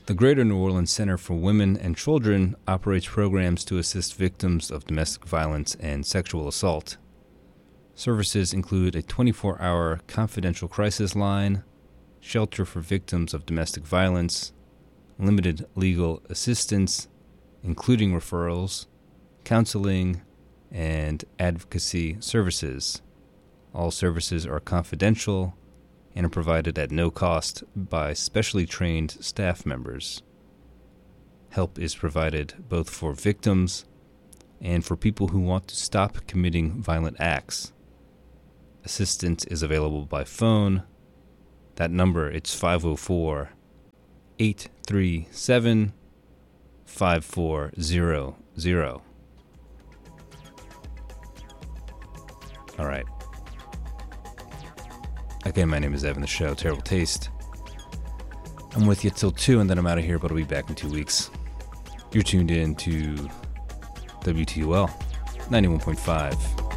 The Greater New Orleans Center for Women and Children operates programs to assist victims of domestic violence and sexual assault. Services include a 24-hour confidential crisis line, shelter for victims of domestic violence, limited legal assistance, including referrals, counseling, and advocacy services. All services are confidential and are provided at no cost by specially trained staff members. Help is provided both for victims and for people who want to stop committing violent acts. Assistance is available by phone. That number, it's 504-837-5400. All right. Again, my name is Evan the Show, Terrible Taste. I'm with you till 2, and then I'm out of here, but I'll be back in 2 weeks. You're tuned in to WTUL 91.5.